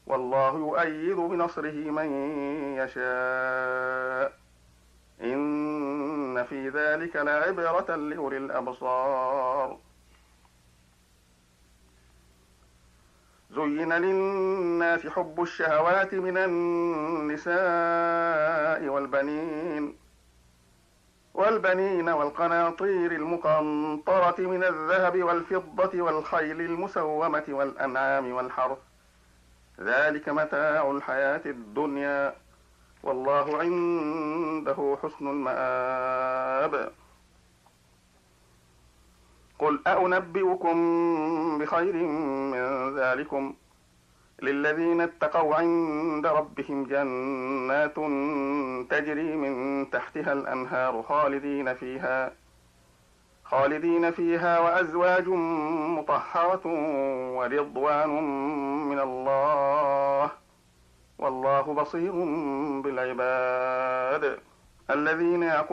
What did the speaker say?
والله يؤيد بنصره من يشاء إن في ذلك لعبرة لأولي الأبصار. زين للناس حب الشهوات من النساء والبنين والقناطير المقنطرة من الذهب والفضة والخيل المسومة والأنعام والحرث، ذلك متاع الحياة الدنيا، والله عنده حسن المآب. قل أنبئكم بخير من ذلكم للذين اتقوا عند ربهم جنات تجري من تحتها الأنهار خالدين فيها وأزواج مطهرة ورضوان من الله، والله بصير بالعباد. الذين